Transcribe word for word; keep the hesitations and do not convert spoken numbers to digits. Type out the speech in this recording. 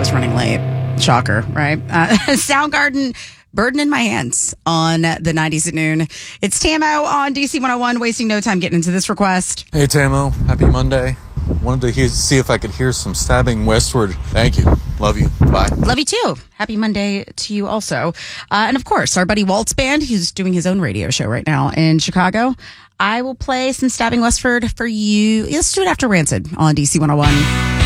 was running late. Shocker, right? Uh, Soundgarden, Burden in My Hands on the nineties at noon. It's Tamo on D C one oh one, wasting no time getting into this request. Hey, Tamo. Happy Monday. Wanted to hear, see if I could hear some Stabbing Westward. Thank you. Love you. Bye. Love you too. Happy Monday to you also. Uh, and of course, our buddy Waltz Band, who's doing his own radio show right now in Chicago. I will play some Stabbing Westward for you. Let's do it after Rancid on D C one oh one.